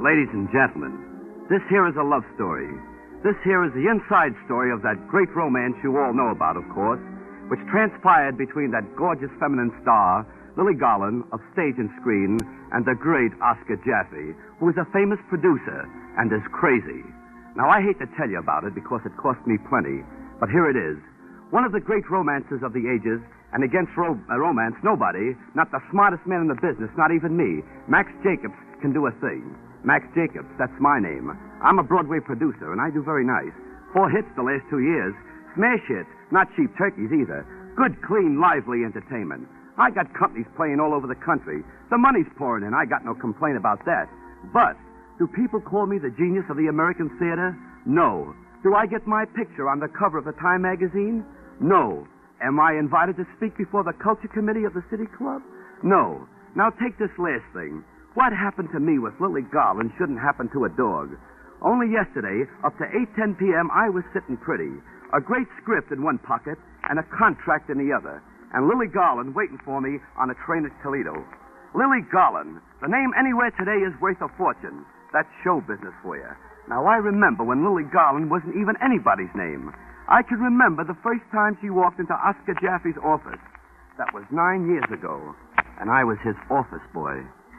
Ladies and gentlemen, this here is a love story. This here is the inside story of that great romance you all know about, of course, which transpired between that gorgeous feminine star, Lily Garland, of stage and screen, and the great Oscar Jaffe, who is a famous producer and is crazy. Now, I hate to tell you about it because it cost me plenty, but here it is. One of the great romances of the ages, and against romance, nobody, not the smartest man in the business, not even me, Max Jacobs, can do a thing. Max Jacobs, that's my name. I'm a Broadway producer, and I do very nice. 4 hits the last 2 years. Smash hits, not cheap turkeys either. Good, clean, lively entertainment. I got companies playing all over the country. The money's pouring in. I got no complaint about that. But do people call me the genius of the American theater? No. Do I get my picture on the cover of the Time magazine? No. Am I invited to speak before the Culture Committee of the City Club? No. Now take this last thing. What happened to me with Lily Garland shouldn't happen to a dog. Only yesterday, up to 8:10 p.m., I was sitting pretty. A great script in one pocket and a contract in the other. And Lily Garland waiting for me on a train at Toledo. Lily Garland. The name anywhere today is worth a fortune. That's show business for you. Now, I remember when Lily Garland wasn't even anybody's name. I can remember the first time she walked into Oscar Jaffe's office. That was 9 years ago. And I was his office boy.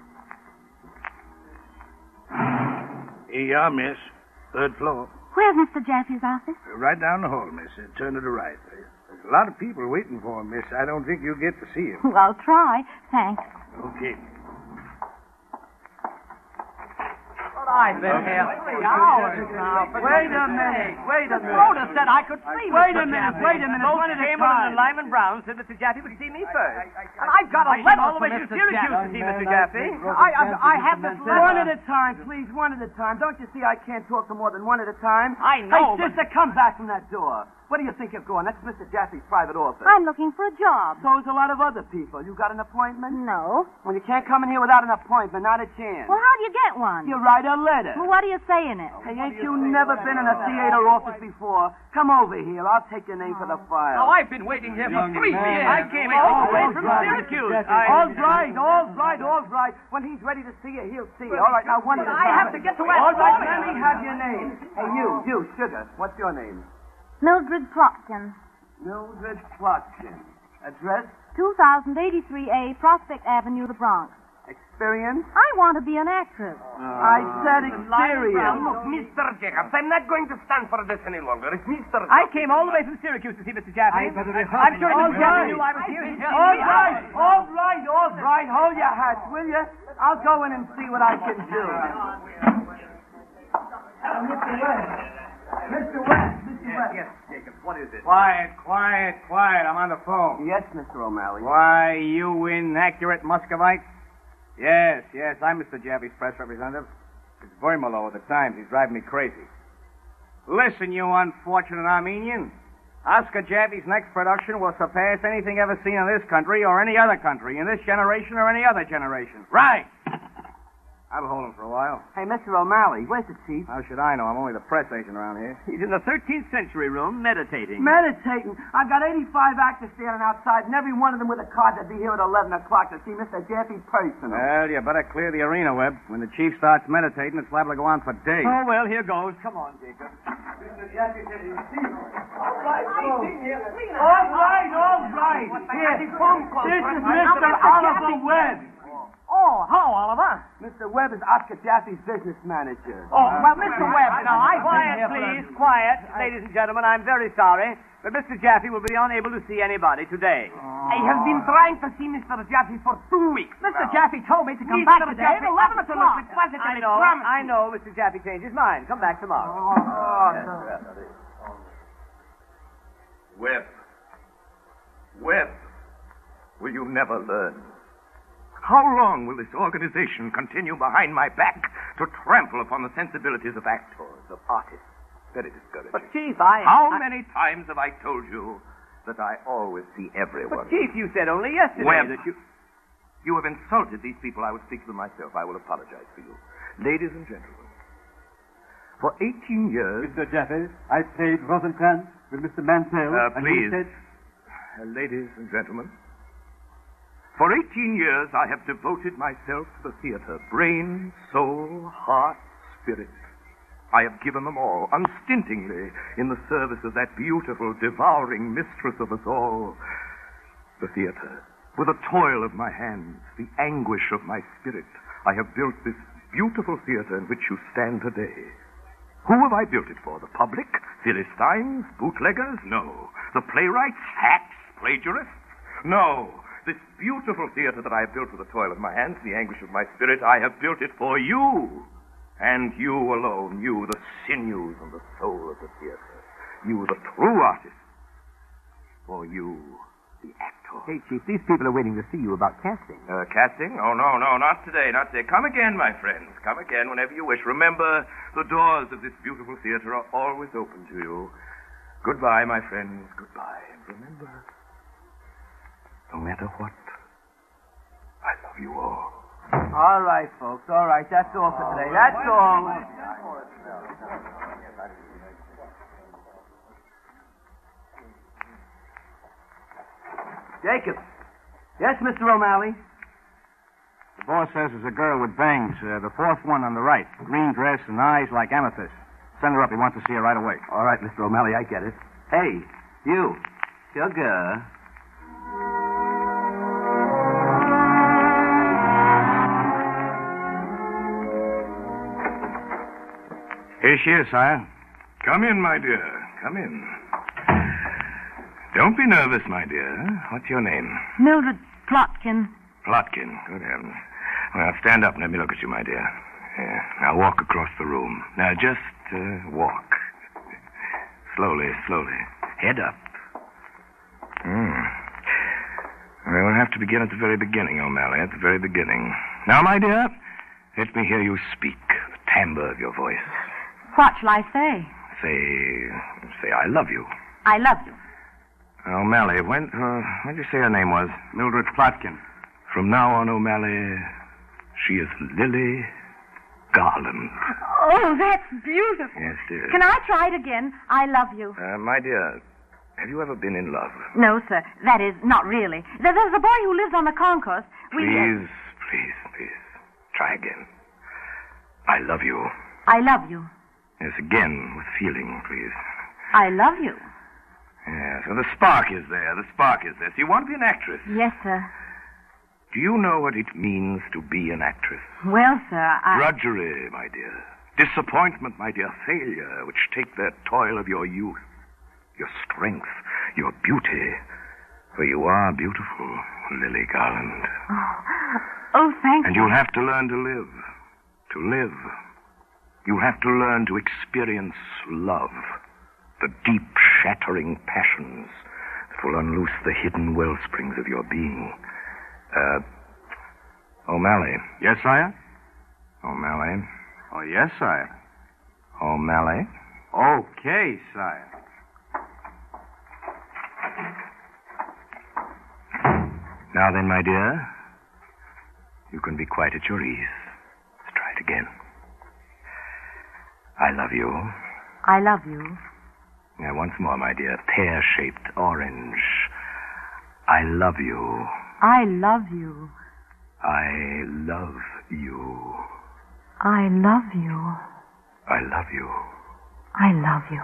Here you are, miss. 3rd floor. Where's Mr. Jaffe's office? Right down the hall, miss. Turn to the right. There's a lot of people waiting for him, miss. I don't think you'll get to see him. Well, I'll try. Thanks. Okay. I've been here 3 hours now. Wait a minute. Rhoda said I could see Wait Mr. a minute. Jaffe. Wait a minute. Both One at a Chamberlain time. and Lyman Brown said Mr. Jaffe would see me first. And I've got a letter all the way to Syracuse to see Mr. Jaffe. I have this letter. One at a time, please. One at a time. Don't you see I can't talk to more than one at a time? I know, Hey, sister, come back from that door. Where do you think you're going? That's Mr. Jaffe's private office. I'm looking for a job. So's a lot of other people. You got an appointment? No. Well, you can't come in here without an appointment. Not a chance. Well, how do you get one? You write a letter. Well, what do you say in it? Hey, ain't you never been in a theater office before? Come over here. I'll take your name for the file. Now, I've been waiting here for 3 years. I came Oh, all the way all from right. Syracuse. All right. When he's ready to see you, he'll see you. All right, now one at a time. I have to get to where All right, Florida. let me have your name. Hey, you, Sugar. What's your name? Mildred Plotkin. Mildred Plotkin. Address? 2083A Prospect Avenue, the Bronx. Experience? I want to be an actress. I said experience. Look, Mr. Jacobs, I'm not going to stand for this any longer. It's Mr. I came all the way from Syracuse to see Mr. Jaffe. I'm sure All Mr. Jaffe right. knew I was here. All right. Hold your hats, will you? I'll go in and see what I can do. Mr. West. Yes, Jacobs, what is it? Quiet. I'm on the phone. Yes, Mr. O'Malley. Why, you inaccurate Muscovite? Yes, I'm Mr. Jaffe's press representative. It's Vermelo of the Times. He's driving me crazy. Listen, you unfortunate Armenian. Oscar Jaffe's next production will surpass anything ever seen in this country or any other country, in this generation or any other generation. Right. I'll hold him for a while. Hey, Mr. O'Malley, where's the chief? How should I know? I'm only the press agent around here. He's in the 13th century room meditating. Meditating. I've got 85 actors standing outside, and every one of them with a card to be here at 11 o'clock to see Mr. Jaffe personal. Well, you better clear the arena, Webb. When the chief starts meditating, it's liable to go on for days. Oh, well, here goes. Come on, Jacob. All right. Here, this is Mr. Oliver Webb. Oh, hello, Oliver. Mr. Webb is Oscar Jaffe's business manager. Oh, well, Mr. Webb, now, Quiet, please, quiet. Ladies and gentlemen, I'm very sorry, but Mr. Jaffe will be unable to see anybody today. I have been trying to see Mr. Jaffe for 2 weeks. Mr. Jaffe told me to come back today at 11 o'clock. I know, Mr. Jaffe changed his mind. Come back tomorrow. Webb, will you never learn? How long will this organization continue behind my back to trample upon the sensibilities of actors, of artists? Very discouraging. But, Chief, How many times have I told you that I always see everyone? But, Chief, you said only yesterday Webb, that you... You have insulted these people. I will speak to them myself. I will apologize for you. Ladies and gentlemen, for 18 years... Mr. Jaffe, I played Rosencrantz with Mr. Mansell. Please. Ladies and gentlemen, For 18 years, I have devoted myself to the theater. Brain, soul, heart, spirit. I have given them all, unstintingly, in the service of that beautiful, devouring mistress of us all, the theater. With the toil of my hands, the anguish of my spirit, I have built this beautiful theater in which you stand today. Who have I built it for? The public? Philistines? Bootleggers? No. The playwrights? Hacks? Plagiarists? No. This beautiful theater that I have built with the toil of my hands, the anguish of my spirit, I have built it for you. And you alone, you, the sinews and the soul of the theater. You, the true artist. For you, the actor. Hey, Chief, these people are waiting to see you about casting. Casting? Oh, no, not today, not today. Come again, my friends. Come again whenever you wish. Remember, the doors of this beautiful theater are always open to you. Goodbye, my friends, goodbye. And remember, no matter what, I love you all. All right, folks, all right. That's all for today. That's all. Jacob. Yes, Mr. O'Malley? The boss says there's a girl with bangs, the fourth one on the right. Green dress and eyes like amethyst. Send her up. He wants to see her right away. All right, Mr. O'Malley, I get it. Hey, you. Sugar. Here she is, sire. Come in, my dear. Come in. Don't be nervous, my dear. What's your name? Mildred Plotkin. Plotkin. Good heavens. Well, stand up and let me look at you, my dear. Yeah. Now walk across the room. Now just walk. Slowly, slowly. Head up. Well, we'll have to begin at the very beginning, O'Malley, at the very beginning. Now, my dear, let me hear you speak. The timbre of your voice. What shall I say? Say, I love you. I love you. O'Malley, when did you say her name was? Mildred Plotkin. From now on, O'Malley, she is Lily Garland. Oh, that's beautiful. Yes, dear. Can I try it again? I love you. My dear, have you ever been in love? No, sir. That is, not really. There's a boy who lives on the concourse. Please. Try again. I love you. I love you. Yes, again, with feeling, please. I love you. Yes, well, the spark is there. So you want to be an actress? Yes, sir. Do you know what it means to be an actress? Well, sir, Drudgery, my dear. Disappointment, my dear. Failure, which take the toil of your youth, your strength, your beauty. For you are beautiful, Lily Garland. Oh, thank you. And you'll have to learn to live. To live. You'll have to learn to experience love. The deep, shattering passions that will unloose the hidden well springs of your being. O'Malley. Yes, sire? O'Malley. Oh, yes, sire. O'Malley. Okay, sire. Now then, my dear, you can be quite at your ease. Let's try it again. I love you. I love you. Now, once more, my dear, pear-shaped orange. I love you. I love you. I love you. I love you. I love you. I love you.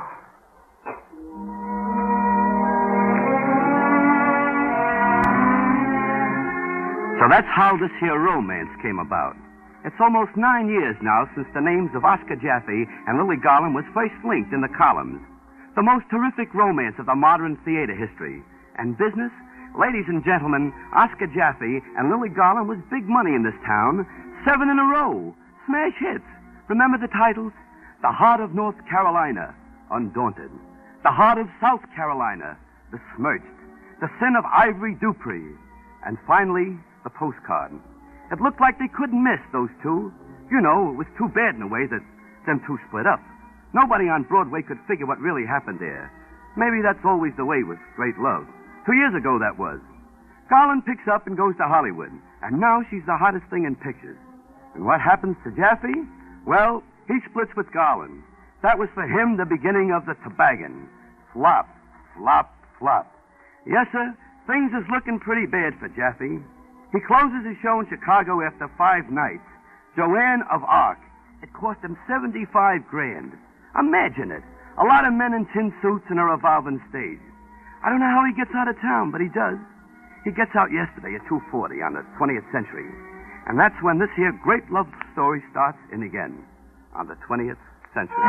So that's how this here romance came about. It's almost 9 years now since the names of Oscar Jaffe and Lily Garland was first linked in the columns. The most terrific romance of the modern theater history. And business? Ladies and gentlemen, Oscar Jaffe and Lily Garland was big money in this town. 7 in a row. Smash hits. Remember the titles? The Heart of North Carolina, Undaunted. The Heart of South Carolina, Besmirched. The Sin of Ivory Dupree. And finally, The Postcard. It looked like they couldn't miss those two. You know, it was too bad in a way that them two split up. Nobody on Broadway could figure what really happened there. Maybe that's always the way with great love. 2 years ago, that was. Garland picks up and goes to Hollywood, and now she's the hottest thing in pictures. And what happens to Jaffe? Well, he splits with Garland. That was for him the beginning of the toboggan. Flop, flop, flop. Yes, sir, things is looking pretty bad for Jaffe. He closes his show in Chicago after 5 nights. Joan of Arc. It cost him $75 grand. Imagine it. A lot of men in tin suits and a revolving stage. I don't know how he gets out of town, but he does. He gets out yesterday at 2:40 on the 20th century. And that's when this here great love story starts in again. On the 20th century.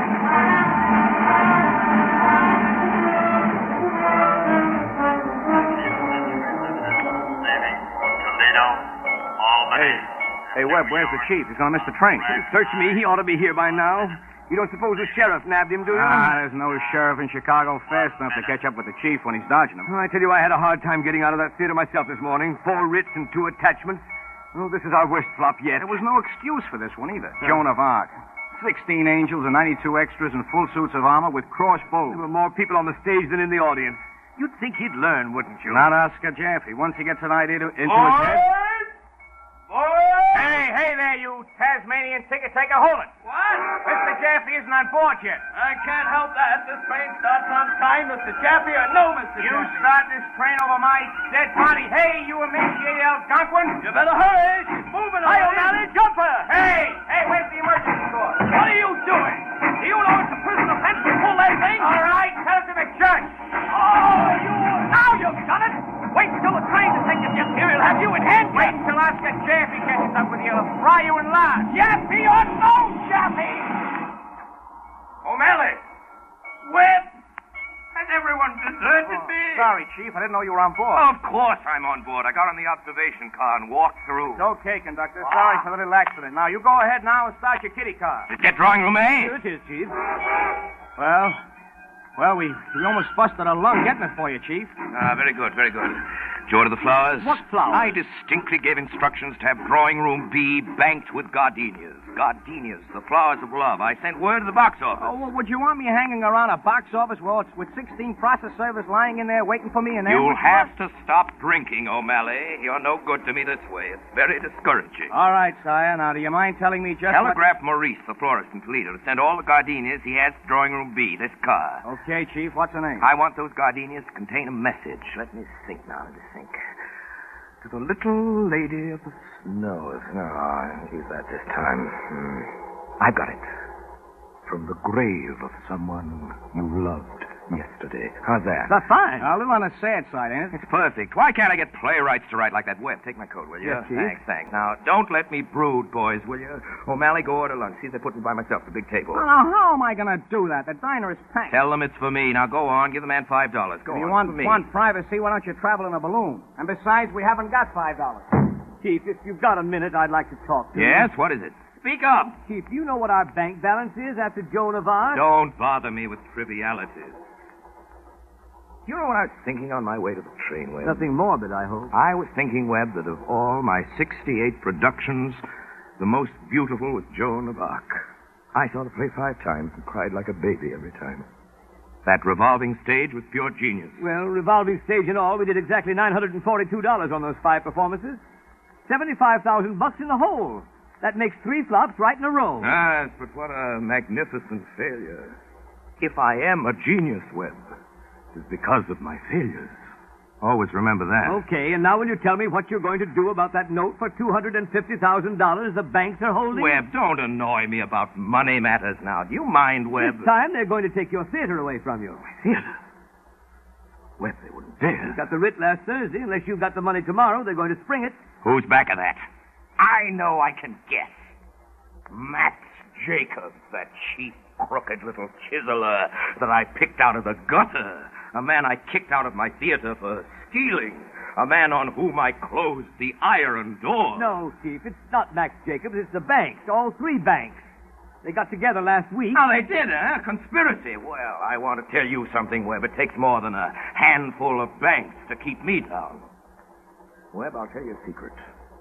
Hey, Webb, where's the chief? He's gonna miss the train. Search me. He ought to be here by now. You don't suppose the sheriff nabbed him, do you? There's no sheriff in Chicago fast enough to catch up with the chief when he's dodging him. I tell you, I had a hard time getting out of that theater myself this morning. 4 writs and 2 attachments. Oh, this is our worst flop yet. There was no excuse for this one either. Joan of Arc. 16 angels and 92 extras in full suits of armor with crossbows. There were more people on the stage than in the audience. You'd think he'd learn, wouldn't you? Not Oscar Jaffe. Once he gets an idea into his head... Hey there, you Tasmanian ticket taker. Hold it. What? Mr. Jaffe isn't on board yet. I can't help that. This train starts on time, Mr. Jaffe, or no, Mr. You Jaffe. start this train over my dead body. Hey, you emaciated Algonquin. You better hurry. She's moving Hi, already. O'Malley, jumper. Hey, where's the emergency door? What are you doing? Do you know it's a prison offense to pull that thing? All right, tell it to the judge. Oh, now you've done it. Wait till the train detective gets here. He'll have you in handcuffs. Wait till Oscar Jaffe catches up with you. He'll fry you in lard. Jaffe or no Jaffe? O'Malley. Webb, has everyone deserted me? Sorry, Chief. I didn't know you were on board. Of course I'm on board. I got on the observation car and walked through. It's okay, conductor. Sorry for the little accident. Now, you go ahead now and start your kiddie car. Did you get drawing room A? Here it is, Chief. Well, we almost busted a lung getting it for you, Chief. Very good, very good. Did you order the flowers? What flowers? I distinctly gave instructions to have drawing room B banked with gardenias. Gardenias, the flowers of love. I sent word to the box office. Oh, well, would you want me hanging around a box office with 16 process servers lying in there waiting for me? And You'll have to stop drinking, O'Malley. You're no good to me this way. It's very discouraging. All right, sire. Now, do you mind telling me just Telegraph Maurice, the florist in Toledo, to send all the gardenias he has to drawing room B, this car. Okay, Chief. What's the name? I want those gardenias to contain a message. Let me think now. To the little lady of the snows. No, I'll use that this time. I've got it. From the grave of someone you loved yesterday. How's that? That's fine. A little on the sad side, ain't it? It's perfect. Why can't I get playwrights to write like that? Webb, take my coat, will you? Yes, Chief. Thanks. Now, don't let me brood, boys, will you? O'Malley, go order lunch. See if they put me by myself at the big table. Now, how am I going to do that? The diner is packed. Tell them it's for me. Now, go on. Give the man $5. Go If you on. For me. want privacy, why don't you travel in a balloon? And besides, we haven't got $5. Chief, if you've got a minute, I'd like to talk to you. Yes? What is it? Speak up. Chief, do you know what our bank balance is after Joan of Arc? Don't bother me with trivialities. You know what I was thinking on my way to the train, Webb? Nothing morbid, I hope. I was thinking, Webb, that of all my 68 productions, the most beautiful was Joan of Arc. I saw the play 5 times and cried like a baby every time. That revolving stage was pure genius. Well, revolving stage and all, we did exactly $942 on those 5 performances. $75,000 in the whole. That makes 3 flops right in a row. Yes, but what a magnificent failure. If I am a genius, Webb, it is because of my failures. Always remember that. Okay, and now will you tell me what you're going to do about that note for $250,000 the banks are holding? Webb, don't annoy me about money matters now. Do you mind, Webb? This time they're going to take your theater away from you. Theater? Webb, they wouldn't dare. You got the writ last Thursday. Unless you've got the money tomorrow, they're going to spring it. Who's back of that? I know I can guess. Max Jacobs, that cheap, crooked little chiseler that I picked out of the gutter. A man I kicked out of my theater for stealing. A man on whom I closed the iron door. No, Chief, it's not Max Jacobs. It's the banks, all 3 banks. They got together last week. Oh, they did, huh? Conspiracy. Well, I want to tell you something, Webb. It takes more than a handful of banks to keep me down. Webb, I'll tell you a secret.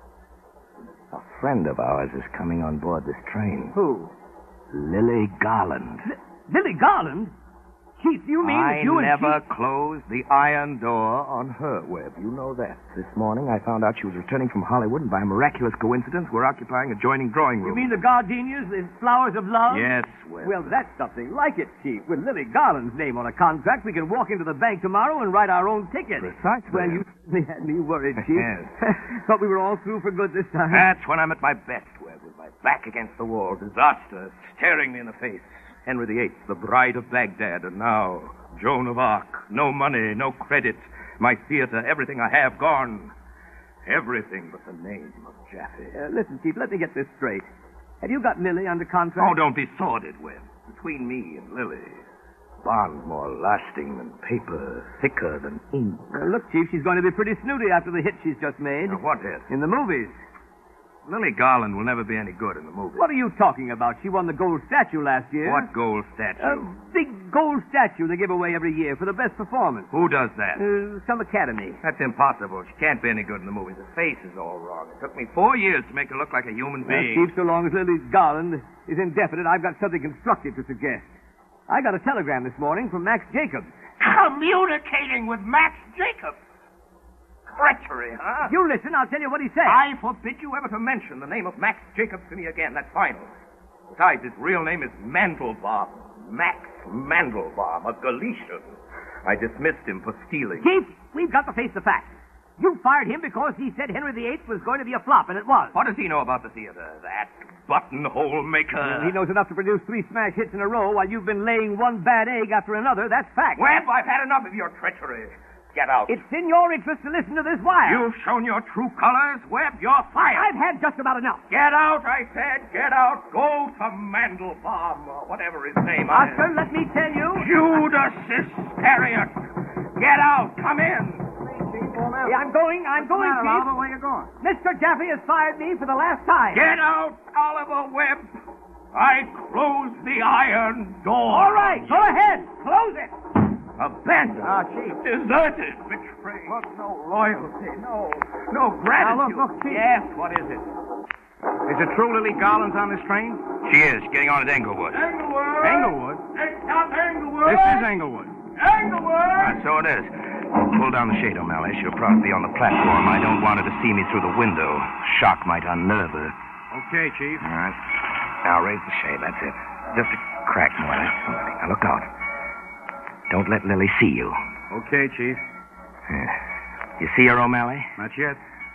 A friend of ours is coming on board this train. Who? Lily Garland. Lily Garland? Chief, you mean that you I never and closed the iron door on her, Webb. You know that. This morning I found out she was returning from Hollywood, and by a miraculous coincidence, we're occupying adjoining drawing room. You mean the gardenias, the flowers of love? Yes, Webb. Well, that's something like it, Chief. With Lily Garland's name on a contract, we can walk into the bank tomorrow and write our own ticket. Precisely. Well, you certainly had me worried, Chief. Yes. Thought we were all through for good this time. That's when I'm at my best, Webb, with my back against the wall, disaster staring me in the face. Henry VIII, the bride of Baghdad, and now Joan of Arc. No money, no credit. My theater, everything I have gone. Everything but the name of Jaffe. Listen, Chief, let me get this straight. Have you got Lily under contract? Oh, don't be sordid, Webb. Between me and Lily, bond more lasting than paper, thicker than ink. Look, Chief, she's going to be pretty snooty after the hit she's just made. What hit? In the movies. Lily Garland will never be any good in the movie. What are you talking about? She won the gold statue last year. What gold statue? A big gold statue they give away every year for the best performance. Who does that? Some academy. That's impossible. She can't be any good in the movies. Her face is all wrong. It took me 4 years to make her look like a human being. Chief, so long as Lily Garland is indefinite, I've got something constructive to suggest. I got a telegram this morning from Max Jacobs. Communicating with Max Jacobs. Treachery, huh? You listen, I'll tell you what he said. I forbid you ever to mention the name of Max Jacobs to me again. That's final. Besides, his real name is Mandelbaum. Max Mandelbaum, a Galician. I dismissed him for stealing. Chief, we've got to face the facts. You fired him because he said Henry VIII was going to be a flop, and it was. What does he know about the theater? That buttonhole maker. Well, he knows enough to produce 3 smash hits in a row while you've been laying one bad egg after another. That's fact. Webb, I've had enough of your treachery. Get out. It's in your interest to listen to this wire. You've shown your true colors. Webb, you're fired. I've had just about enough. Get out, I said. Get out. Go to Mandelbaum, or whatever his name is. Oscar, let me tell you. Judas Iscariot. Get out. Come in. Yeah, I'm going, Chief. Oliver, where you going? Mr. Jaffe has fired me for the last time. Get out, Oliver Webb. I close the iron door. All right, go ahead. Close it. Abandoned. Chief. Deserted. Betrayed. Look, no loyalty, no gratitude. look, Chief. Yes, what is it? Is it true Lily Garland's on this train? She is. Getting on at Englewood. Englewood? It's not Englewood. This is Englewood. Englewood. So it is. Pull down the shade, O'Malley. She'll probably be on the platform. I don't want her to see me through the window. Shock might unnerve her. Okay, Chief. All right. Now raise the shade. That's it. Just a crack more. That's something. Now look out. Don't let Lily see you. Okay, Chief. You see her, O'Malley? Not yet.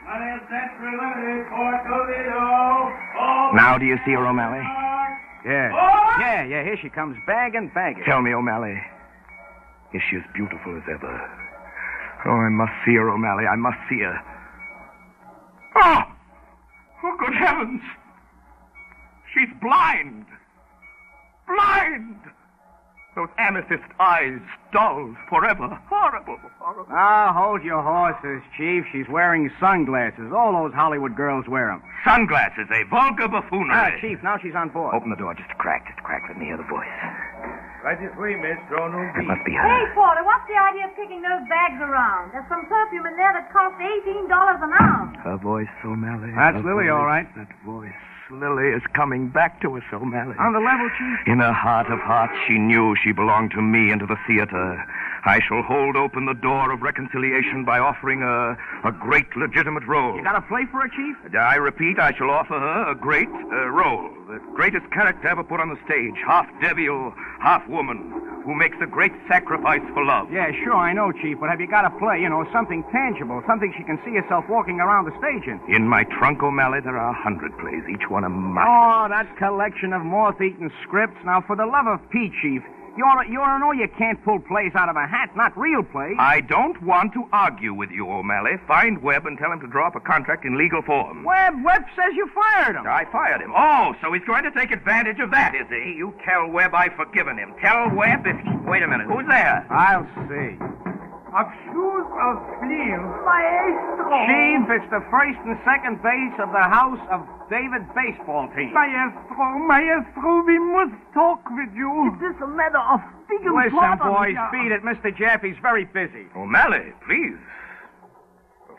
Now do you see her, O'Malley? Yeah. Yeah, here she comes, bagging. Tell me, O'Malley, is she as beautiful as ever? Oh, I must see her, O'Malley. I must see her. Oh! Oh, good heavens! She's blind! Blind! Those amethyst eyes, dull forever. Horrible, horrible. Ah, hold your horses, Chief. She's wearing sunglasses. All those Hollywood girls wear them. Sunglasses, a vulgar buffoonery. Chief, now she's on board. Open the door, just a crack. Let me hear the voice. Right this way, miss. Joan It must be her. Hey, Porter, what's the idea of kicking those bags around? There's some perfume in there that costs $18 an ounce. Her voice, O'Malley. That's Her Lily, voice, all right. That voice. Lily is coming back to us, O'Malley. On the level, Chief? In her heart of hearts, she knew she belonged to me and to the theater. I shall hold open the door of reconciliation by offering her a great legitimate role. You got a play for her, Chief? I repeat, I shall offer her a great role. The greatest character ever put on the stage. Half devil, half woman, who makes a great sacrifice for love. Yeah, sure, I know, Chief, but have you got a play? You know, something tangible, something she can see herself walking around the stage in. In my trunk, O'Malley, there are 100 plays, each one a master. Oh, that collection of moth-eaten scripts. Now, for the love of Pete, Chief, you ought to know you can't pull plays out of a hat, not real plays. I don't want to argue with you, O'Malley. Find Webb and tell him to draw up a contract in legal form. Webb says you fired him. I fired him. Oh, so he's going to take advantage of that, is he? You tell Webb I've forgiven him. Tell Webb if he... Wait a minute. Who's there? I'll see. Excuse us, please. Maestro. Chief, it's the first and second base of the House of David baseball team. Maestro, we must talk with you. Is this a matter of big Listen, importance? boys, beat it. Mr. Jaffe's very busy. O'Malley, please.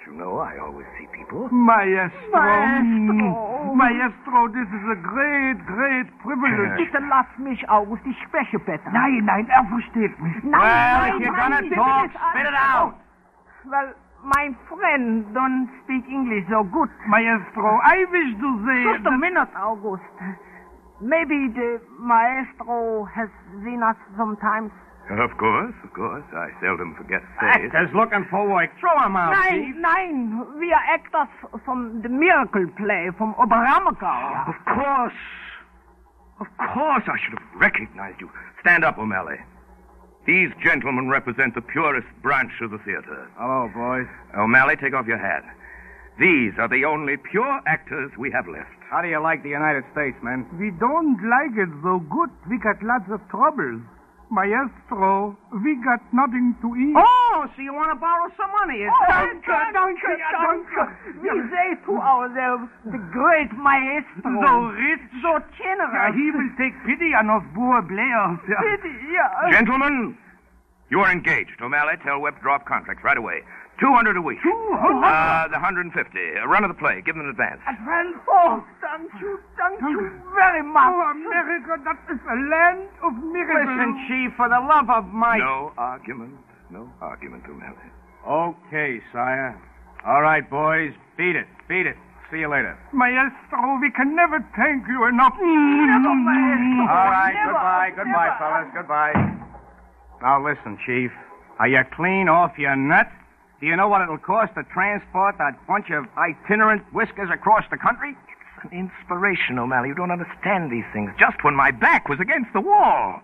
You know, I always see people. Maestro, this is a great, great privilege. Bitte lass mich, August. Ich spreche besser. Nein, versteht mich. Well, if you're gonna talk, spit it out. Well, my friend don't speak English so good. Maestro, I wish to say... Just a minute, August. Maybe the maestro has seen us sometimes. Of course. I seldom forget to say it. Actors looking for work. Throw him out, Chief. Nein, we are actors from the miracle play from Oberammergau. Of course, I should have recognized you. Stand up, O'Malley. These gentlemen represent the purest branch of the theater. Hello, boys. O'Malley, take off your hat. These are the only pure actors we have left. How do you like the United States, man? We don't like it so good. We got lots of troubles. Maestro, we got nothing to eat. Oh, so you want to borrow some money? Danke. We say to ourselves, the great maestro. So rich. So generous. Yeah, he will take pity on us poor players. Yeah. Pity, yeah. Gentlemen, you are engaged. O'Malley, tell Webb to drop contracts right away. 200 a week. 200? The 150. Run of the play. Give them an advance. Advance? Oh, thank you very much. Oh, America, that is a land of miracles. Listen, Chief, for the love of Mike. No argument, O'Malley. Okay, sire. All right, boys. Beat it. See you later. Maestro, we can never thank you enough. Never, maestro. All right, Never. goodbye, fellas. Goodbye. Now, listen, Chief. Are you clean off your nut? Do you know what it'll cost to transport that bunch of itinerant whiskers across the country? It's an inspiration, O'Malley. You don't understand these things. Just when my back was against the wall.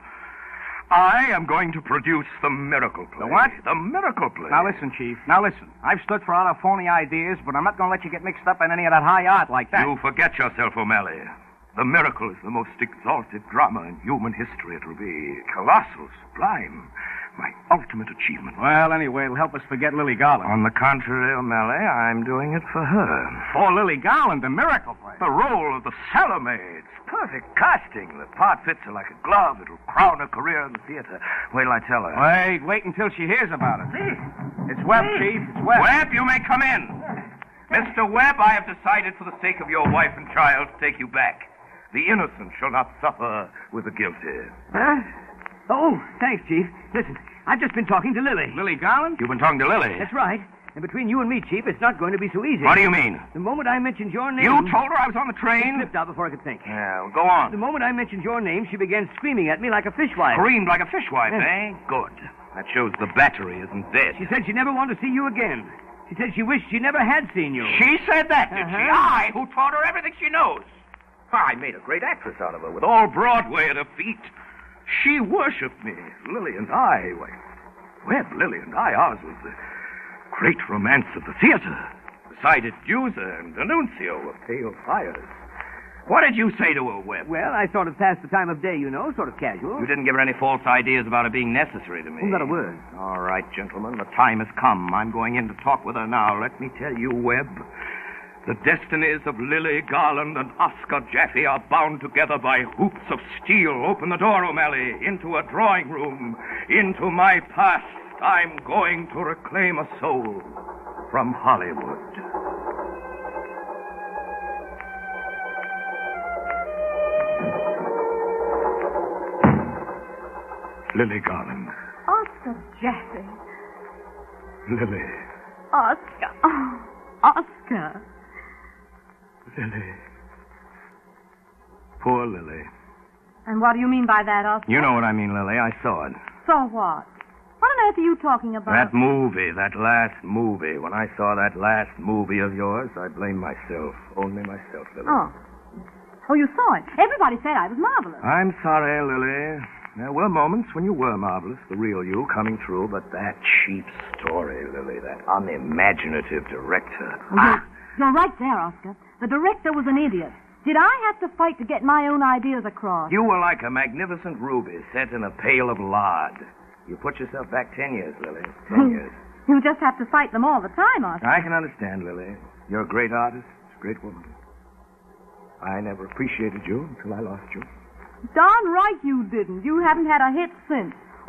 I am going to produce the miracle play. The what? The miracle play. Now, listen, Chief. I've stood for all our phony ideas, but I'm not going to let you get mixed up in any of that high art like that. You forget yourself, O'Malley. The miracle is the most exalted drama in human history. It will be colossal, sublime. My ultimate achievement. Well, anyway, it'll help us forget Lily Garland. On the contrary, O'Malley, I'm doing it for her. For Lily Garland, the miracle play. The role of the Salome. It's perfect casting. The part fits her like a glove. It'll crown her career in the theater. Wait till I tell her. Wait until she hears about it. It's Webb, Chief. It's Webb. Webb, you may come in. Mr. Webb, I have decided for the sake of your wife and child to take you back. The innocent shall not suffer with the guilty. Huh? Oh, thanks, Chief. Listen, I've just been talking to Lily. Lily Garland? You've been talking to Lily? That's right. And between you and me, Chief, it's not going to be so easy. What do you mean? The moment I mentioned your name... You told her I was on the It train? slipped out before I could think. Yeah, well, go on. The moment I mentioned your name, she began screaming at me like a fishwife. Screamed like a fishwife, Yes. eh? Good. That shows the battery isn't dead. She said she never wanted to see you again. She said she wished she never had seen you. She said that, did she? Uh-huh. I, who taught her everything she knows. I made a great actress out of her, with all Broadway at her feet. She worshipped me. Lily and I, Webb, Lily and I, ours was the great romance of the theater. Beside it, Jusa and D'Annunzio of Pale Fires. What did you say to her, Webb? Well, I sort of passed the time of day, you know, sort of casual. You didn't give her any false ideas about it being necessary to me. Not a word. All right, gentlemen, the time has come. I'm going in to talk with her now. Let me tell you, Webb, the destinies of Lily Garland and Oscar Jaffe are bound together by hoops of steel. Open the door, O'Malley, into a drawing room, into my past. I'm going to reclaim a soul from Hollywood. Lily Garland. Oscar Jaffe. Lily. Oscar. Oh, Oscar. Lily. Poor Lily. And what do you mean by that, Oscar? You know what I mean, Lily. I saw it. So what? What on earth are you talking about? That movie, that last movie. When I saw that last movie of yours, I blame myself. Only myself, Lily. Oh, you saw it. Everybody said I was marvelous. I'm sorry, Lily. There were moments when you were marvelous, the real you coming through, but that cheap story, Lily, that unimaginative director. You're right there, Oscar. The director was an idiot. Did I have to fight to get my own ideas across? You were like a magnificent ruby set in a pail of lard. You put yourself back 10 years, Lily. 10 years. You just have to fight them all the time, Oscar. I can understand, Lily. You're a great artist, a great woman. I never appreciated you until I lost you. Darn right you didn't. You haven't had a hit since.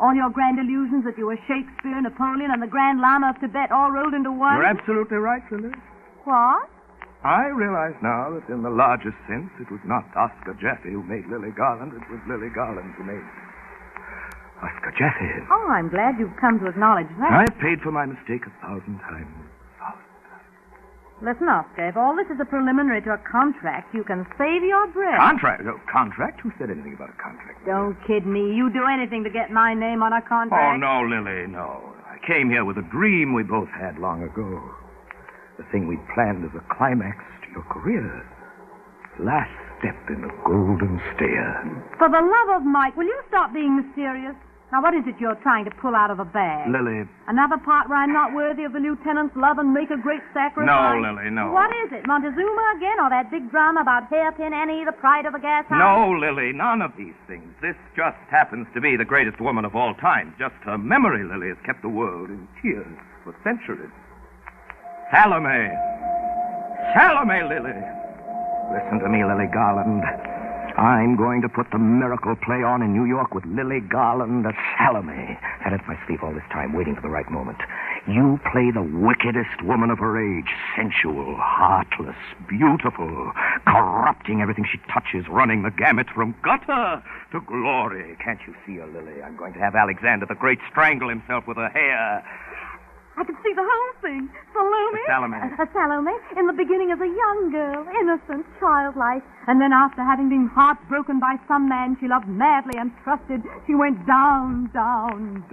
All your grand illusions that you were Shakespeare, Napoleon, and the Grand Lama of Tibet all rolled into one? You're absolutely right, Lily. What? I realize now that in the largest sense, it was not Oscar Jaffe who made Lily Garland. It was Lily Garland who made Oscar Jaffe. Oh, I'm glad you've come to acknowledge that. I've paid for my mistake 1,000 times. Listen, Oscar, if all this is a preliminary to a contract, you can save your breath. Contract? Oh, contract? Who said anything about a contract? Don't kid me. You do anything to get my name on a Oh, contract. no, Lily, no. I came here with a dream we both had long ago. The thing we planned as a climax to your career. Last step in the golden stair. For the love of Mike, will you stop being mysterious? Now, what is it you're trying to pull out of a bag? Lily. Another part where I'm not worthy of the lieutenant's love and make a great sacrifice? No, Lily, no. What is it, Montezuma again, or that big drama about Hairpin Annie, the pride of the gas house? No, Lily, none of these things. This just happens to be the greatest woman of all time. Just her memory, Lily, has kept the world in tears for centuries. Salome. Salome, Lily. Listen to me, Lily Garland. I'm going to put the miracle play on in New York with Lily Garland as Salome. Had it in my sleeve all this time, waiting for the right moment. You play the wickedest woman of her age. Sensual, heartless, beautiful, corrupting everything she touches, running the gamut from gutter to glory. Can't you see her, Lily? I'm going to have Alexander the Great strangle himself with her hair. I can see the whole thing. Salome. Salome. Salome, in the beginning as a young girl, innocent, childlike. And then after having been heartbroken by some man she loved madly and trusted, she went down to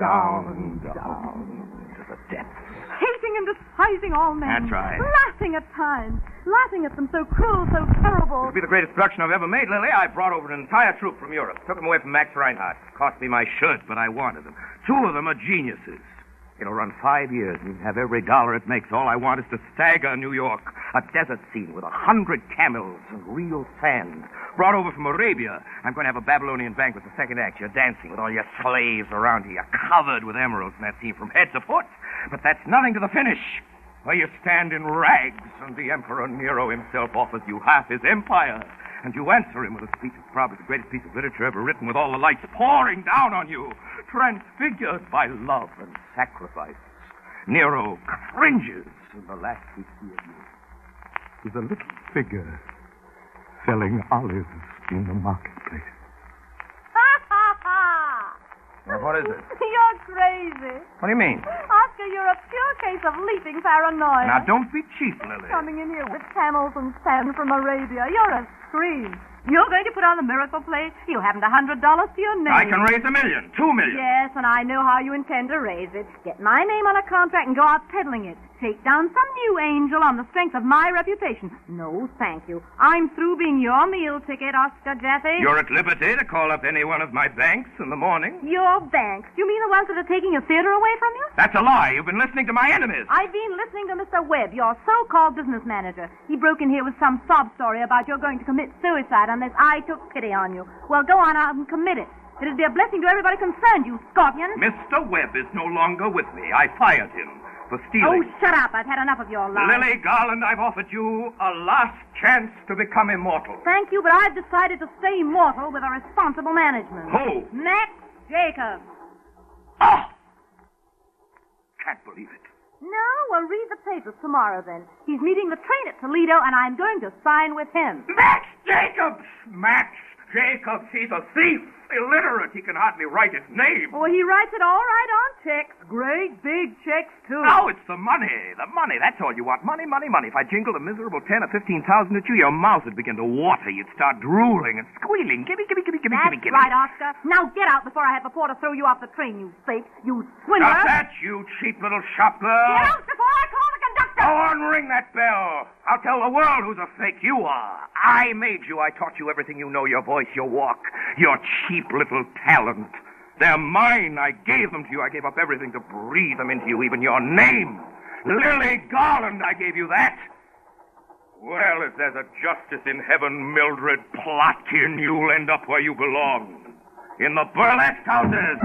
the depths. Hating and despising all men. That's right. Laughing at times. Laughing at them so cruel, so terrible. It'll be the greatest production I've ever made, Lily. I brought over an entire troupe from Europe. Took them away from Max Reinhardt. Cost me my shirt, but I wanted them. 2 of them are geniuses. It'll run 5 years and have every dollar it makes. All I want is to stagger New York. A desert scene with 100 camels and real sand. Brought over from Arabia. I'm going to have a Babylonian banquet the second act. You're dancing with all your slaves around you. You're covered with emeralds in that scene from head to foot. But that's nothing to the finish. Where you stand in rags and the Emperor Nero himself offers you half his empire. And you answer him with a speech that's probably the greatest piece of literature ever written, with all the lights pouring down on you, transfigured by love and sacrifice. Nero cringes, and the last we see of you is a little figure selling olives in the marketplace. Well, what is it? You're crazy. What do you mean? Oscar, you're a pure case of leaping paranoia. Now, don't be cheap, Lily. Coming in here with camels and sand from Arabia. You're a scream. You're going to put on the miracle play? You haven't $100 to your name. I can raise $1 million, $2 million. Yes, and I know how you intend to raise it. Get my name on a contract and go out peddling it. Take down some new angel on the strength of my reputation. No, thank you. I'm through being your meal ticket, Oscar Jaffe. You're at liberty to call up any one of my banks in the morning. Your banks? You mean the ones that are taking your theater away from you? That's a lie. You've been listening to my enemies. I've been listening to Mr. Webb, your so-called business manager. He broke in here with some sob story about you're going to commit suicide unless I took pity on you. Well, go on out and commit it. It'd be a blessing to everybody concerned, you scorpion. Mr. Webb is no longer with me. I fired him for stealing. Oh, shut up. I've had enough of your lies. Lily Garland, I've offered you a last chance to become immortal. Thank you, but I've decided to stay immortal with a responsible management. Who? Max Jacobs. Ah! Can't believe it. No, well, read the papers tomorrow, then. He's meeting the train at Toledo, and I'm going to sign with him. Max Jacobs! Max Jacobs, he's a thief. Illiterate. He can hardly write his name. Oh, he writes it all right on checks. Great big checks, too. Oh, it's the money. The money. That's all you want. Money, money, money. If I jingled a miserable 10 or 15,000 at you, your mouth would begin to water. You'd start drooling and squealing. Gimme, gimme, gimme, gimme, That's gimme, gimme. right, Oscar. Now get out before I have the porter throw you off the train, you fake. You swindler. Not that, you cheap little shop girl. Get out before I call the conductor. Go on, ring that bell. I'll tell the world who's a fake you are. I made you. I taught you everything you know, your voice, your walk, your cheap little talent. They're mine. I gave them to you. I gave up everything to breathe them into you, even your name. Lily Garland, I gave you that. Well, if there's a justice in heaven, Mildred Plotkin, you'll end up where you belong. In the burlesque houses.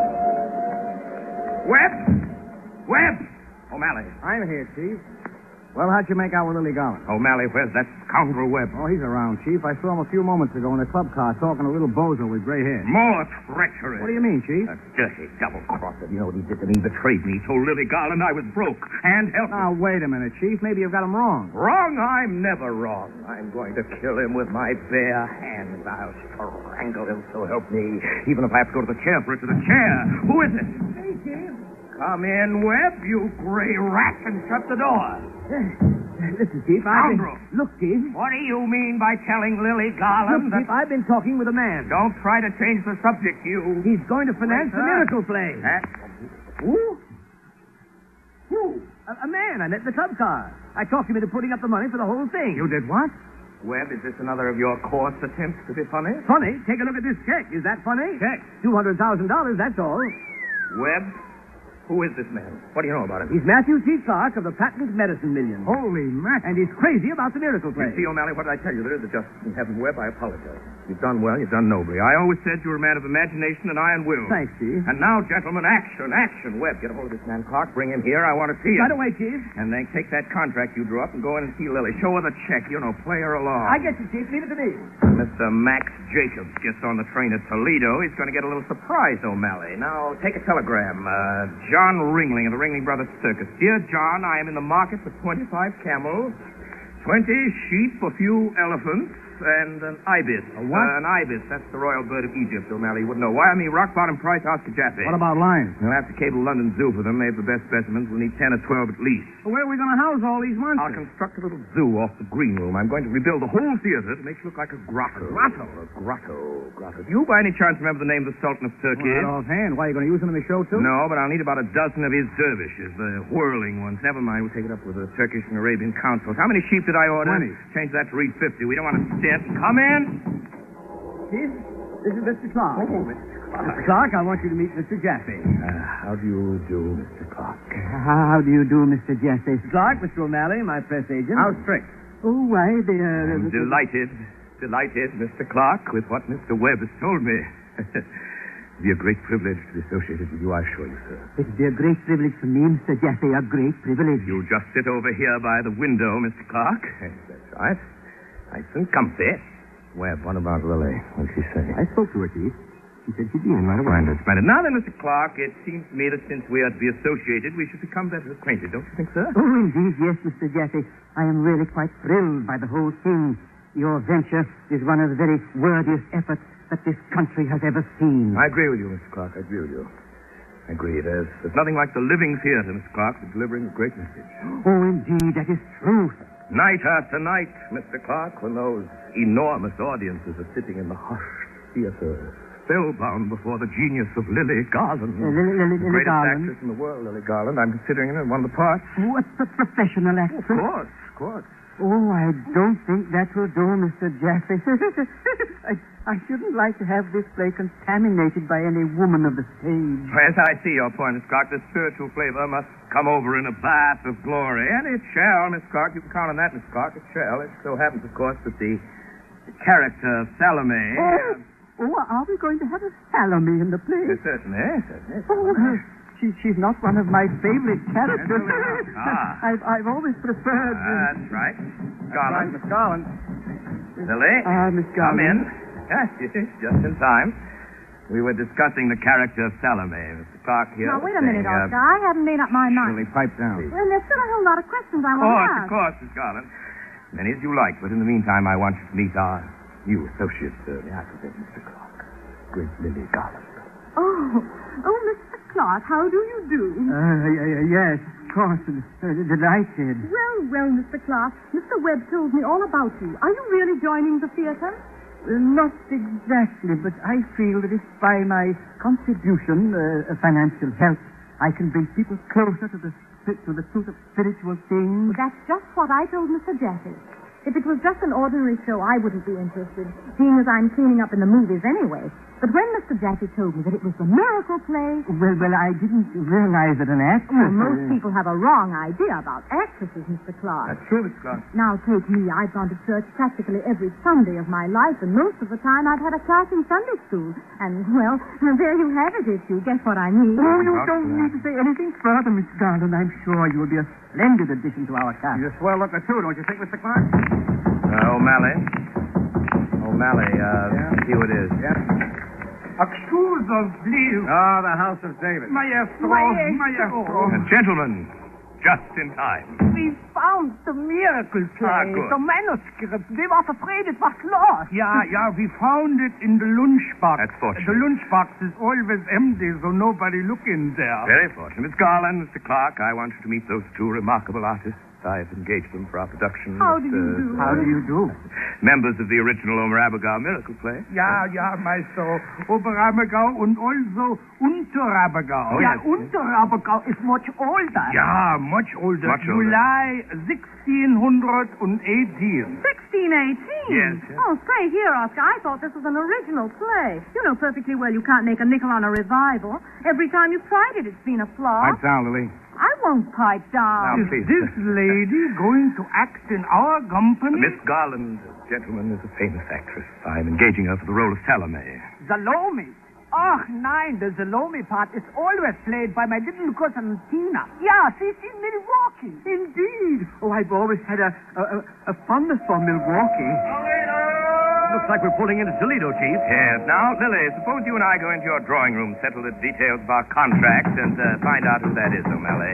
Webb? Webb! O'Malley. I'm here, Chief. Well, how'd you make out with Lily Garland? O'Malley, where's that scoundrel Webb? Oh, he's around, Chief. I saw him a few moments ago in a club car talking to a little bozo with gray hair. More treachery. What do you mean, Chief? A dirty double-crosser. You know what he did to me? He betrayed me. He told Lily Garland I was broke and helpless. Now, wait a minute, Chief. Maybe you've got him wrong. Wrong? I'm never wrong. I'm going to kill him with my bare hands. I'll strangle him, so help me. Even if I have to go to the chair for it, to the chair. Who is it? Hey, Chief. Come in, Webb, you gray rat, and shut the door. Listen, Chief. Scoundrel. Look, Chief. What do you mean by telling Lily Garland Look, Chief, I've been talking with a man. Don't try to change the subject, you. He's going to finance the miracle play. Who? A man I met in the club car. I talked him into putting up the money for the whole thing. You did what? Webb, is this another of your coarse attempts to be funny? Funny? Take a look at this check. Is that funny? Check? $200,000, that's all. Webb, who is this man? What do you know about him? He's Matthew T. Clark of the Patent Medicine Million. Holy mackerel. And he's crazy about the miracle play. You see, O'Malley, what did I tell you? There is a justice in heaven, Webb. I apologize. You've done well. You've done nobly. I always said you were a man of imagination and iron will. Thanks, Chief. And now, gentlemen, action, action. Webb, get a hold of this man, Clark. Bring him here. I want to see him. Right away, Chief. And then take that contract you drew up and go in and see Lily. Show her the check. You know, play her along. I get you, Chief. Leave it to me. Mr. Max Jacobs gets on the train at Toledo. He's going to get a little surprise, O'Malley. Now, take a telegram. John Ringling of the Ringling Brothers Circus. Dear John, I am in the market for 25 camels, 20 sheep, a few elephants, and an ibis. A what? An ibis. That's the royal bird of Egypt, O'Malley. You wouldn't know. Wire me rock bottom price, Oscar Jaffe. What about lions? We'll have to cable London Zoo for them. They have the best specimens. We'll need 10 or 12 at least. Well, where are we going to house all these I'll monsters? construct a little zoo off the green room. I'm going to rebuild the whole theater to make it look like a grotto. Grotto? A grotto. Do you by any chance remember the name of the Sultan of Turkey? Well, not offhand. Why, are you going to use them in the show, too? No, but I'll need about a dozen of his dervishes, the whirling ones. Never mind, we'll take it up with the Turkish and Arabian councils. How many sheep did I order? 20. Change that to read 50. We don't want to stint. Come in. Chief, this is Mr. Clark. Oh, Mr. Clark, I want you to meet Mr. Jaffe. How do you do, Mr. Clark? How do you do, Mr. Jaffe? Mr. Clark, Mr. O'Malley, my press agent. How strict? Oh, why, I'm delighted, Mr. Clark, with what Mr. Webb has told me. It'd be a great privilege to be associated with you, I assure you, sir. It'd be a great privilege for me, Mr. Jaffe, a great privilege. You just sit over here by the window, Mr. Clark. Yes, that's right. Nice and comfy. Webb, what about Lily? What did she say? I spoke to her, Chief. She said she'd be in right away. Splendid. Now then, Mr. Clark, it seems to me that since we are to be associated, we should become better acquainted, don't you think, sir? Oh, indeed, yes, Mr. Jaffe. I am really quite thrilled by the whole thing. Your venture is one of the very worthiest efforts that this country has ever seen. I agree with you, Mr. Clark. I agree with you. I agree. There's nothing like the living theater, Mr. Clark, for delivering a great message. Oh, indeed, that is true. Night after night, Mr. Clark, when those enormous audiences are sitting in the hushed theater, spellbound before the genius of Lily Garland. Lily the greatest Garland? actress in the world, Lily Garland. I'm considering her in one of the parts. Oh, a professional actress? Of course. Oh, I don't think that will do, Mr. Jaffe. I shouldn't like to have this play contaminated by any woman of the stage. Yes, I see your point, Miss Clark. The spiritual flavor must come over in a bath of glory. And it shall, Miss Clark. You can count on that, Miss Clark. It shall. It so happens, of course, that the character of Salome... Oh, are we going to have a Salome in the play? Certainly. Oh, she's not one of my favorite characters. I've always preferred... That's right. Garland. Miss Garland. Lily. Miss Garland. Come in. Yes, just in time. We were discussing the character of Salome. Mr. Clark here. Now, wait a minute, Oscar. I haven't made up my mind. Lily, pipe down. Well, there's still a whole lot of questions I want to ask. Of course, Miss Garland. Many as you like, but in the meantime, I want you to meet our new associate, the actor, Mr. Clark. Great Lily Garland. Oh, Mr. Clark, how do you do? Yes, of course. Delighted. Well, Mr. Clark, Mr. Webb told me all about you. Are you really joining the theater? Not exactly, but I feel that if by my contribution, financial help, I can bring people closer to the truth of spiritual things. That's just what I told Mr. Jaffe. If it was just an ordinary show, I wouldn't be interested, seeing as I'm cleaning up in the movies anyway. But when Mr. Jaffe told me that it was the miracle play... Well, I didn't realize that an actress... Well, most people have a wrong idea about actresses, Mr. Clark. That's true, Miss Clark. Now, take me. I've gone to church practically every Sunday of my life, and most of the time I've had a class in Sunday school. And, well, there you have it, if you guess what I mean. Oh, you don't need to say anything further, Miss Garland. I'm sure you will be a splendid addition to our cast. You're a swell looker, too, don't you think, Mr. Clark? O'Malley. See who it is. Yep. Excuse us, please. Oh, the House of David. Maestro. Gentlemen, just in time. We found the miracle play. Good. The manuscript. We were afraid it was lost. Yeah, we found it in the lunchbox. That's fortunate. The lunchbox is always empty, so nobody look in there. Very fortunate. Miss Garland, Mr. Clark, I want you to meet those two remarkable artists. I've engaged them for our production. How do you do? How do you do? Members of the original Omer Abigail miracle play. Ja, Maestro. Oberabagau und also Unterabagau. Oh, Yeah, yes. Unterabagau is much older. Yeah, much older. Much older. July 1618. 1618? Yes, yes. Oh, say here, Oscar, I thought this was an original play. You know perfectly well you can't make a nickel on a revival. Every time you've tried it, it's been a flop. down, Lily. I won't pipe down. Now, Is please. this lady going to act in our company? Miss Garland, gentlemen, is a famous actress. I'm engaging her for the role of Salome. Salome. Oh, nein, the Salome part is always played by my little cousin Tina. Yeah, she's in Milwaukee. Indeed. Oh, I've always had a fondness for Milwaukee. Looks like we're pulling into Toledo, Chief. Yes. Now, Lily, suppose you and I go into your drawing room, settle the details of our contract, and find out who that is, O'Malley.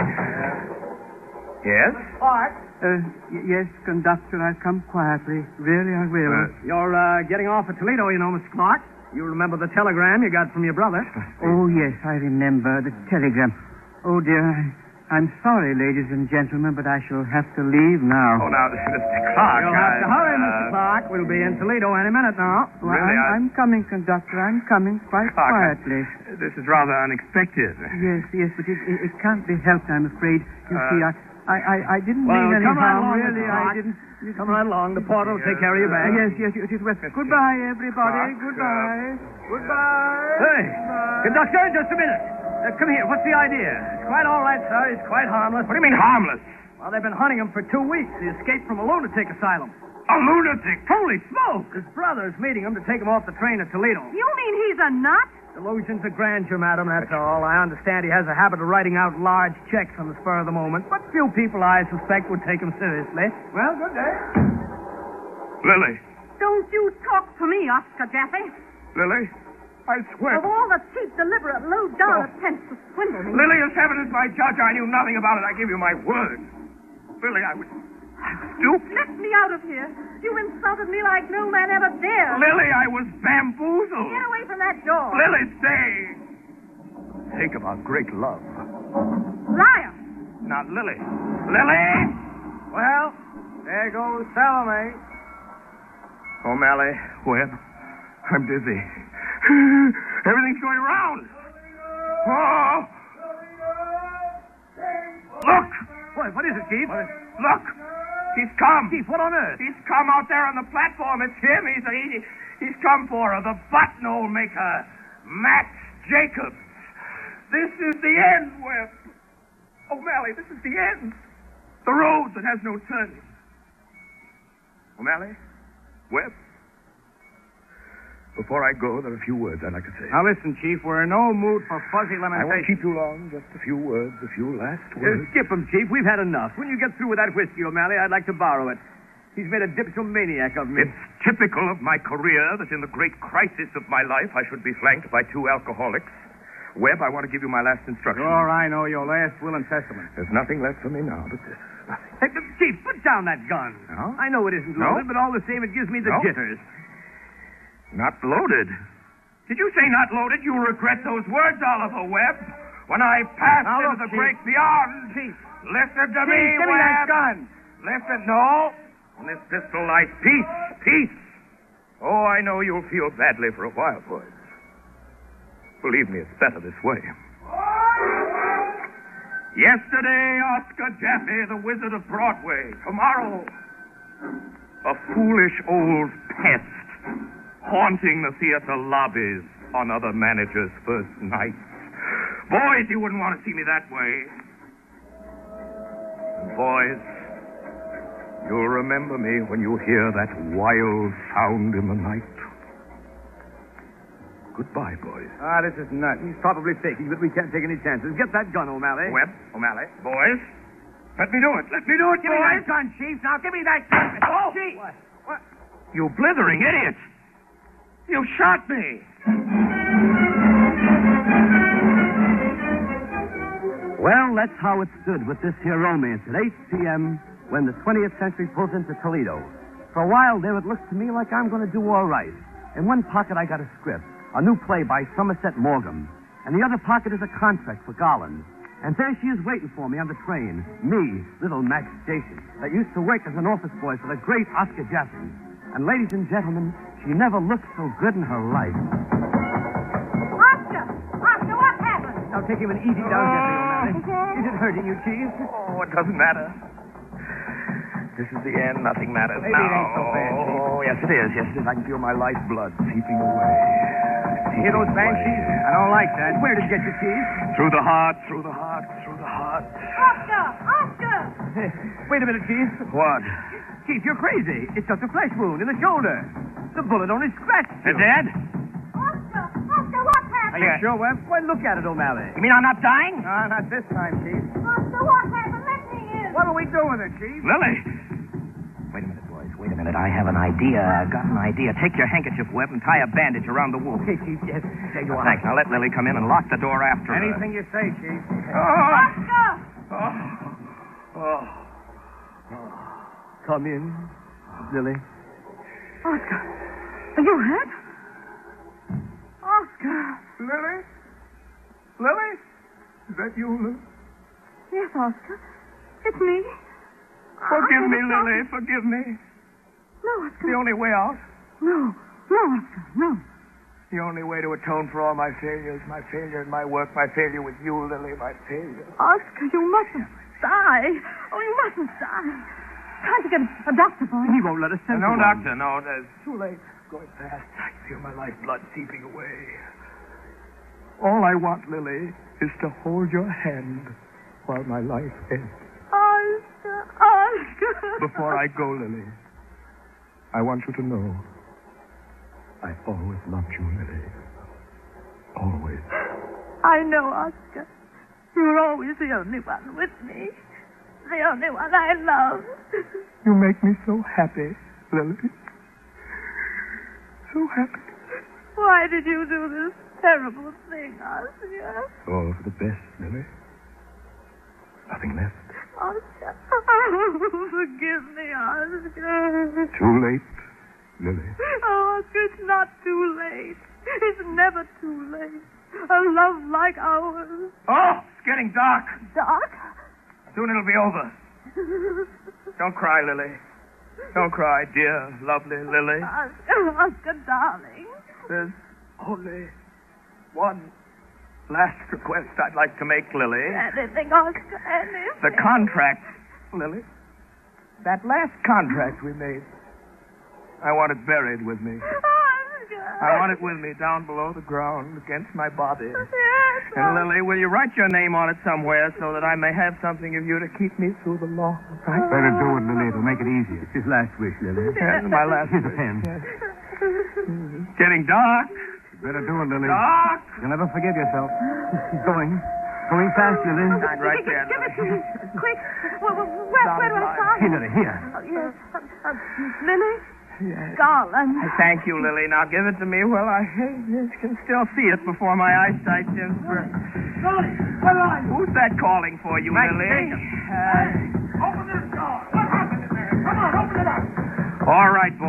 Yes? What? Yes, conductor, I'll come quietly. Really, I will. You're getting off at Toledo, you know, Mr. Clark. You remember the telegram you got from your brother. Oh, yes, I remember the telegram. Oh, dear, I'm sorry, ladies and gentlemen, but I shall have to leave now. Oh, now, Mr. Clark. You'll have to hurry, Mr. Clark. We'll be in Toledo any minute now. Well, Really, I'm coming, conductor. I'm coming quite Clark, quietly. This is rather unexpected. Yes, but it can't be helped, I'm afraid. You see, I didn't Well, mean any come right harm, along, really. Mr. I Clark. didn't. Come right along. The porter will take care of your bag. Yes. Well, goodbye, everybody. Clark, Goodbye. Goodbye. Hey, conductor, just a minute. Come here. What's the idea? It's quite all right, sir. He's quite harmless. What do you mean, harmless? Well, they've been hunting him for 2 weeks. He escaped from a lunatic asylum. A lunatic! Holy smoke! His brother's meeting him to take him off the train at Toledo. You mean he's a nut? Delusions of grandeur, madam, that's all. I understand he has a habit of writing out large checks on the spur of the moment, but few people I suspect would take him seriously. Well, good day. Lily. Don't you talk to me, Oscar Jaffe. Lily, I swear. Of all the cheap, deliberate, low-down attempts to swindle me. Lily, as heaven is my judge, I knew nothing about it. I give you my word. Lily, I was stupid. Let me out of here. You insulted me like no man ever dared. Lily, I was bamboozled. Get away from that door. Lily, stay. Think of our great love. Liar. Now, Lily. Lily! Well, there goes Salome. O'Malley, Webb, I'm dizzy. Everything's going round. Oh! Look! What is it, Chief? Look! He's come. Chief, what on earth? He's come out there on the platform. It's him. He's come for her. The buttonhole maker, Max Jacobs. This is the end, Webb. O'Malley, this is the end. The road that has no turning. O'Malley, Webb. Before I go, there are a few words I'd like to say. Now listen, Chief, we're in no mood for fuzzy I won't lamentation. keep you long. Just a few words, a few last words. Skip him, Chief. We've had enough. When you get through with that whiskey, O'Malley, I'd like to borrow it. He's made a dipsomaniac of me. It's typical of my career that in the great crisis of my life, I should be flanked by two alcoholics. Webb, I want to give you my last instruction. Sure, I know your last will and testament. There's nothing left for me now but this. Nothing. Hey, Chief, put down that gun. No? I know it isn't No? loaded, but all the same, it gives me the No? jitters. Not loaded. Did you say not loaded? You regret those words, Oliver Webb. When I passed Now, into look, the Chief. great beyond. Chief. Listen to Chief, me, give me that Webb. gun. Listen, no. On this pistol lies peace, peace. Oh, I know you'll feel badly for a while, boys. Believe me, it's better this way. Yesterday, Oscar Jaffe, the Wizard of Broadway. Tomorrow, a foolish old pest haunting the theater lobbies. on other managers' first nights. Boys, you wouldn't want to see me that way. And boys, you'll remember me when you hear that wild sound in the night. Goodbye, boys. This is nuts. He's probably faking, but we can't take any chances. Get that gun, O'Malley. Webb, O'Malley, boys, let me do it. Let me do it, Give me that gun, Chief. Now, give me that gun. Oh! Chief. What? You blithering idiots! You shot me! Well, that's how it stood with this here romance at 8 p.m. when the 20th century pulls into Toledo. For a while there, it looked to me like I'm going to do all right. In one pocket, I got a script, a new play by Somerset Maugham. And the other pocket is a contract for Garland. And there she is waiting for me on the train. Me, little Max Jason, that used to work as an office boy for the great Oscar Jaffe. And ladies and gentlemen, she never looked so good in her life. Oscar! Oscar, what happened? Now take him an easy down, Jeffrey O'Malley. Is it hurting you, Chief? Oh, it doesn't matter. This is the end. Nothing matters Maybe now. it ain't so bad, Chief. Oh, yes, it is. Yes, it is. I can feel my lifeblood seeping away. Hear those bangs, Chief? I don't like that. Where did it get you, Chief? Through the heart, through the heart, through the heart. Oscar! Oscar! Wait a minute, Chief. What? Chief, you're crazy. It's just a flesh wound in the shoulder. The bullet only scratched you. Dead? Oscar! Oscar, what happened? Are you sure, Webb? Why, look at it, O'Malley. You mean I'm not dying? No, not this time, Chief. Oscar, what happened? Let me in. What'll we do with it, Chief? Lily! Wait a minute, boys. Wait a minute. I have an idea. I've got an idea. Take your handkerchief, Webb, and tie a bandage around the wound. Okay, Chief, yes. There you are. Thanks. Now let Lily come in and lock the door after her. Anything you say, Chief. Oscar! Come in, Lily. Oscar, are you hurt? Oscar. Lily? Lily? Is that you, Lily? Yes, Oscar. It's me. Forgive me, Lily. Forgive me. No, Oscar. The only way out. No, Oscar, no. The only way to atone for all my failures. My failure in my work. My failure with you, Lily. My failure. Oscar, you mustn't die. Oh, you mustn't die. Can't you get a doctor for He you? won't let us send No, for one. doctor, no. It's too late. It's going fast. I feel my lifeblood seeping away. All I want, Lily, is to hold your hand while my life ends. Oscar. Before I go, Lily, I want you to know I always loved you, Lily. Always. I know, Oscar. You're always the only one with me. The only one I love. You make me so happy, Lily. So happy. Why did you do this terrible thing, Oscar? All for the best, Lily. Nothing left. Oscar. Forgive me, Oscar. Too late, Lily. Oh, Oscar, it's not too late. It's never too late. A love like ours. Oh, it's getting dark. Doc? Soon it'll be over. Don't cry, Lily. Don't cry, dear, lovely Lily. Oscar, darling. There's only one last request I'd like to make, Lily. Anything, Oscar, anything. The contract, Lily. That last contract we made. I want it buried with me. Oscar. I want it with me down below the ground against my body. Yes, And Lily, will you write your name on it somewhere so that I may have something of you to keep me through the long night? Better do it, Lily. It'll make it easier. It's his last wish, Lily. Yes, my last Here's a wish. pen. Getting dark. Better do it, Lily. Dark. You'll never forgive yourself. She's going. Going fast, Lily. Right there, Give it to Lily. me. Quick. Where do I sign? Here, Lily, here. Oh, yes. Lily? Yes. Garland. Thank you, Lily. Now give it to me. Well, I can still see it before my eyesight is. Lily, where are you? Who's that calling for you, Lily? Open this door. What happened in there? Come on, open it up. All right, boy.